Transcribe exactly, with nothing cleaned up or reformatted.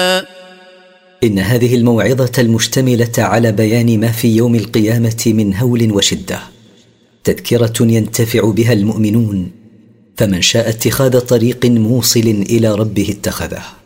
إن هذه الموعظة المشتملة على بيان ما في يوم القيامة من هول وشدة تذكرة ينتفع بها المؤمنون، فمن شاء اتخاذ طريق موصل إلى ربه اتخذه.